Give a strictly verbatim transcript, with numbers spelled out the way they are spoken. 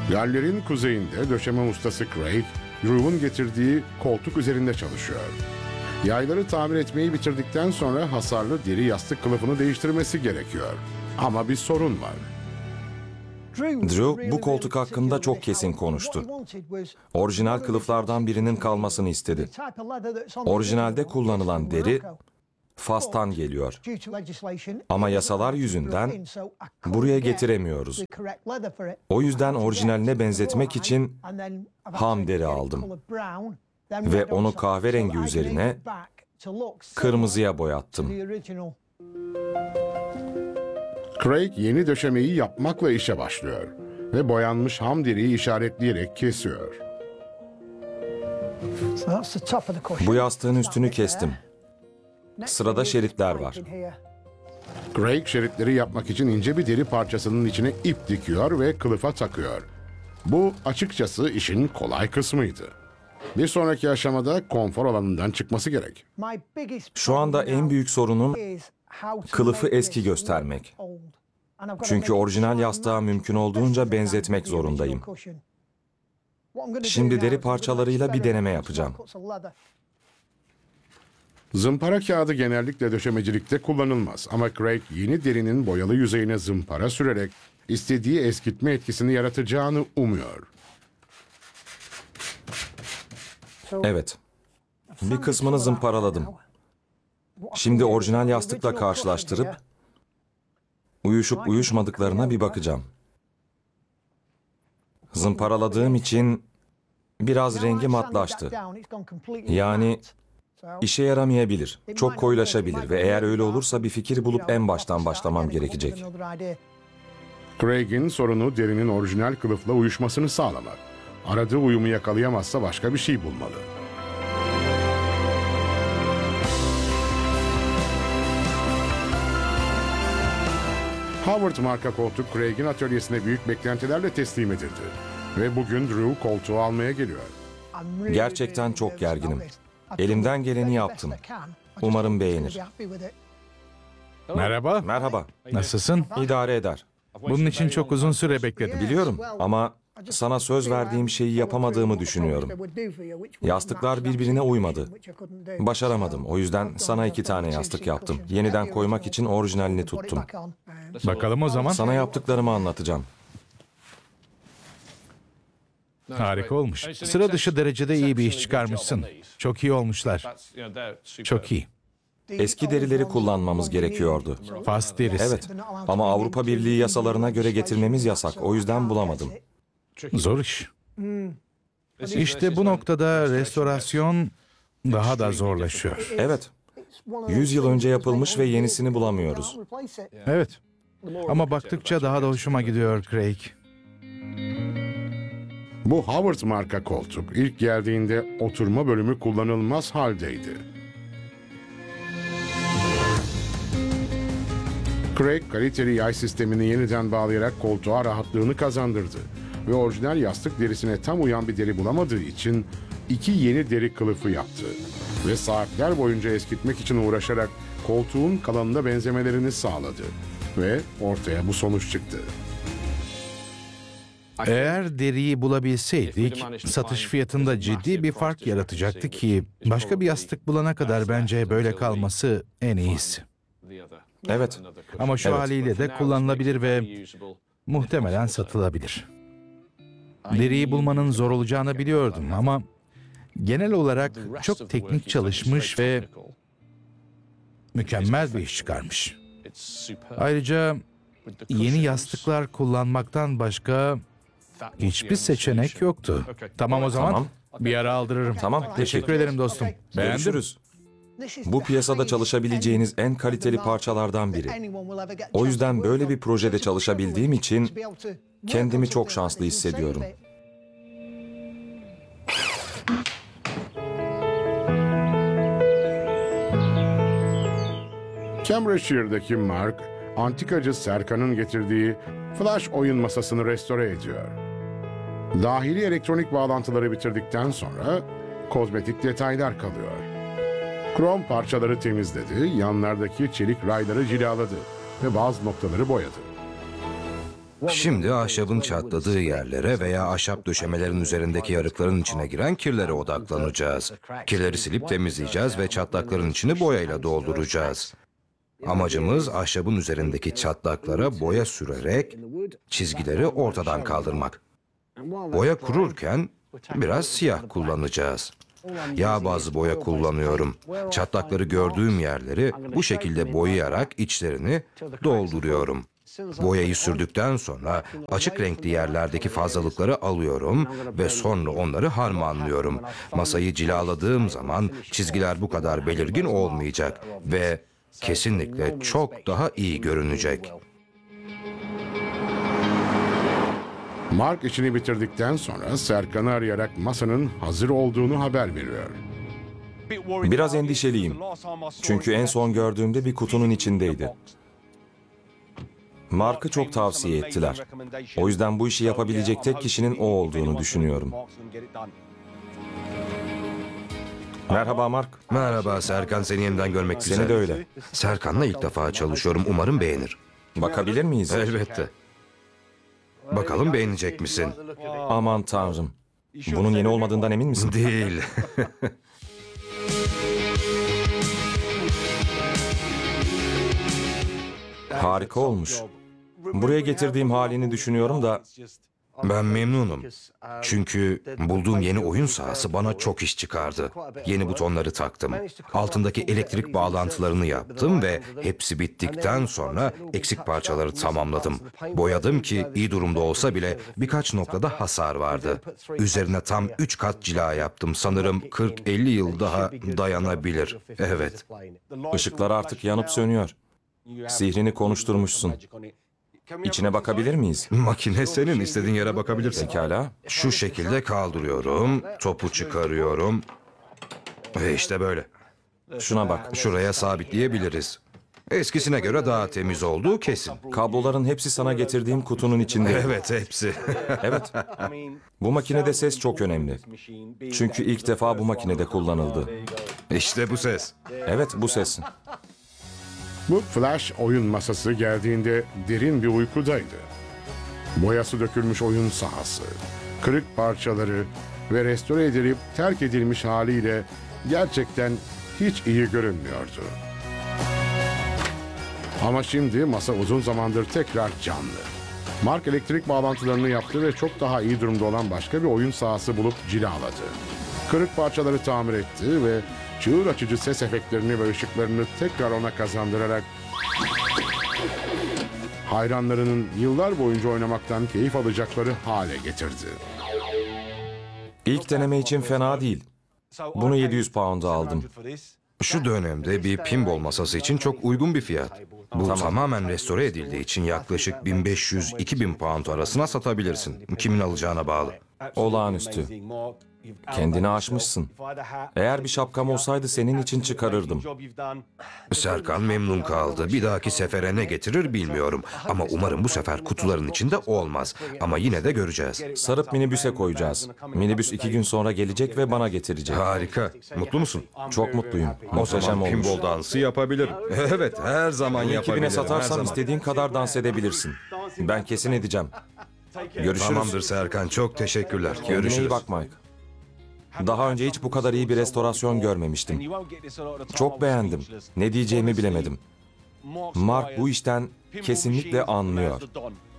Galler'in kuzeyinde döşeme ustası Craig, Drew'un getirdiği koltuk üzerinde çalışıyor. Yayları tamir etmeyi bitirdikten sonra hasarlı deri yastık kılıfını değiştirmesi gerekiyor. Ama bir sorun var. Drew bu koltuk hakkında çok kesin konuştu. Orijinal kılıflardan birinin kalmasını istedi. Orijinalde kullanılan deri Fas'tan geliyor. Ama yasalar yüzünden buraya getiremiyoruz. O yüzden orijinaline benzetmek için ham deri aldım. Ve onu kahverengi üzerine kırmızıya boyattım. Craig yeni döşemeyi yapmakla işe başlıyor ve boyanmış ham deriyi işaretleyerek kesiyor. Bu yastığın üstünü kestim. Sırada şeritler var. Craig şeritleri yapmak için ince bir deri parçasının içine ip dikiyor ve kılıfa takıyor. Bu açıkçası işin kolay kısmıydı. Bir sonraki aşamada konfor alanından çıkması gerek. Şu anda en büyük sorunum kılıfı eski göstermek. Çünkü orijinal yastığa mümkün olduğunca benzetmek zorundayım. Şimdi deri parçalarıyla bir deneme yapacağım. Zımpara kağıdı genellikle döşemecilikte kullanılmaz ama Craig yeni derinin boyalı yüzeyine zımpara sürerek istediği eskitme etkisini yaratacağını umuyor. Evet. Bir kısmını zımparaladım. Şimdi orijinal yastıkla karşılaştırıp uyuşup uyuşmadıklarına bir bakacağım. Zımparaladığım için biraz rengi matlaştı. Yani işe yaramayabilir, çok koyulaşabilir ve eğer öyle olursa bir fikir bulup en baştan başlamam gerekecek. Craig'in sorunu derinin orijinal kılıfla uyuşmasını sağlamak. Aradığı uyumu yakalayamazsa başka bir şey bulmalı. Howard marka koltuk Craig'in atölyesine büyük beklentilerle teslim edildi. Ve bugün Drew koltuğu almaya geliyor. Gerçekten çok gerginim. Elimden geleni yaptım. Umarım beğenir. Merhaba. Merhaba. Nasılsın? İdare eder. Bunun için çok uzun süre bekledim. Biliyorum ama sana söz verdiğim şeyi yapamadığımı düşünüyorum. Yastıklar birbirine uymadı. Başaramadım. O yüzden sana iki tane yastık yaptım. Yeniden koymak için orijinalini tuttum. Bakalım o zaman. Sana yaptıklarımı anlatacağım. Harika olmuş. Sıra dışı derecede iyi bir iş çıkarmışsın. Çok iyi olmuşlar. Çok iyi. Eski derileri kullanmamız gerekiyordu. Fas derisi. Evet ama Avrupa Birliği yasalarına göre getirmemiz yasak. O yüzden bulamadım. Zor iş. İşte bu noktada restorasyon daha da zorlaşıyor. Evet. Yüz yıl önce yapılmış ve yenisini bulamıyoruz. Evet. Ama baktıkça daha da hoşuma gidiyor Craig. Bu Howard marka koltuk ilk geldiğinde oturma bölümü kullanılmaz haldeydi. Craig kaliteli yay sistemini yeniden bağlayarak koltuğa rahatlığını kazandırdı. Ve orijinal yastık derisine tam uyan bir deri bulamadığı için iki yeni deri kılıfı yaptı. Ve saatler boyunca eskitmek için uğraşarak koltuğun kalanına benzemelerini sağladı. Ve ortaya bu sonuç çıktı. Eğer deriyi bulabilseydik, satış fiyatında ciddi bir fark yaratacaktı ki başka bir yastık bulana kadar bence böyle kalması en iyisi. Evet. Ama şu Evet. haliyle de kullanılabilir ve muhtemelen satılabilir. Deriyi bulmanın zor olacağını biliyordum ama genel olarak çok teknik çalışmış ve mükemmel bir iş çıkarmış. Ayrıca yeni yastıklar kullanmaktan başka hiçbir seçenek yoktu. Tamam o zaman Tamam. bir ara aldırırım. Tamam, Teşekkür ederim dostum. Beğendim. Görüşürüz. Bu piyasada çalışabileceğiniz en kaliteli parçalardan biri. O yüzden böyle bir projede çalışabildiğim için kendimi çok şanslı hissediyorum. Cambridgeshire'daki Mark, antikacı Serkan'ın getirdiği flash oyun masasını restore ediyor. Dahili elektronik bağlantıları bitirdikten sonra kozmetik detaylar kalıyor. Krom parçaları temizledi, yanlardaki çelik rayları cilaladı ve bazı noktaları boyadı. Şimdi ahşabın çatladığı yerlere veya ahşap döşemelerin üzerindeki yarıkların içine giren kirlere odaklanacağız. Kirleri silip temizleyeceğiz ve çatlakların içini boyayla dolduracağız. Amacımız ahşabın üzerindeki çatlaklara boya sürerek çizgileri ortadan kaldırmak. Boya kururken biraz siyah kullanacağız. Yağ bazlı boya kullanıyorum. Çatlakları gördüğüm yerleri bu şekilde boyayarak içlerini dolduruyorum. Boyayı sürdükten sonra açık renkli yerlerdeki fazlalıkları alıyorum ve sonra onları harmanlıyorum. Masayı cilaladığım zaman çizgiler bu kadar belirgin olmayacak ve kesinlikle çok daha iyi görünecek. Mark işini bitirdikten sonra Serkan'ı arayarak masanın hazır olduğunu haber veriyor. Biraz endişeliyim. Çünkü en son gördüğümde bir kutunun içindeydi. Mark'ı çok tavsiye ettiler. O yüzden bu işi yapabilecek tek kişinin o olduğunu düşünüyorum. Merhaba Mark. Merhaba Serkan, seni yeniden görmek güzel. Seni de öyle. Serkan'la ilk defa çalışıyorum. Umarım beğenir. Bakabilir miyiz? Elbette. Bakalım beğenecek misin? Aman tanrım. Bunun yeni olmadığından emin misin? Değil. Harika olmuş. Buraya getirdiğim halini düşünüyorum da Ben memnunum. Çünkü bulduğum yeni oyun sahası bana çok iş çıkardı. Yeni butonları taktım. Altındaki elektrik bağlantılarını yaptım ve hepsi bittikten sonra eksik parçaları tamamladım. Boyadım ki iyi durumda olsa bile birkaç noktada hasar vardı. Üzerine tam üç kat cila yaptım. Sanırım kırk elli yıl daha dayanabilir. Evet. ışıklar artık yanıp sönüyor. Sihrini konuşturmuşsun. İçine bakabilir miyiz? Makine senin, istediğin yere bakabilirsin. Pekala. Şu şekilde kaldırıyorum, topu çıkarıyorum ve işte böyle. Şuna bak. Şuraya sabitleyebiliriz. Eskisine göre daha temiz olduğu kesin. Kabloların hepsi sana getirdiğim kutunun içinde. Evet, hepsi. Evet. Bu makinede ses çok önemli. Çünkü ilk defa bu makinede kullanıldı. İşte bu ses. Evet, bu ses. Bu flash oyun masası geldiğinde derin bir uykudaydı. Boyası dökülmüş oyun sahası, kırık parçaları ve restore edilip terk edilmiş haliyle gerçekten hiç iyi görünmüyordu. Ama şimdi masa uzun zamandır tekrar canlı. Mark elektrik bağlantılarını yaptı ve çok daha iyi durumda olan başka bir oyun sahası bulup cilaladı. Kırık parçaları tamir etti ve çığır açıcı ses efektlerini ve ışıklarını tekrar ona kazandırarak hayranlarının yıllar boyunca oynamaktan keyif alacakları hale getirdi. İlk deneme için fena değil. Bunu yedi yüz pound'a aldım. Şu dönemde bir pinball masası için çok uygun bir fiyat. Bu tamamen restore edildiği için yaklaşık bin beş yüz iki bin pound arasına satabilirsin. Kimin alacağına bağlı. Olağanüstü. Kendini aşmışsın. Eğer bir şapkam olsaydı senin için çıkarırdım. Serkan memnun kaldı. Bir dahaki sefere ne getirir bilmiyorum. Ama umarım bu sefer kutuların içinde olmaz. Ama yine de göreceğiz. Sarıp minibüse koyacağız. Minibüs iki gün sonra gelecek ve bana getirecek. Harika. Mutlu musun? Çok mutluyum. O Muhteşem zaman olmuş. pinball dansı yapabilirim. Evet, her zaman Ekibine yapabilirim. her satarsan zaman. istediğin kadar dans edebilirsin. Ben kesin edeceğim. Görüşürüz. Tamamdır Serkan. Çok teşekkürler. Kendine Görüşürüz. iyi bak Mike. Daha önce hiç bu kadar iyi bir restorasyon görmemiştim. Çok beğendim. Ne diyeceğimi bilemedim. Mark bu işten kesinlikle anlıyor.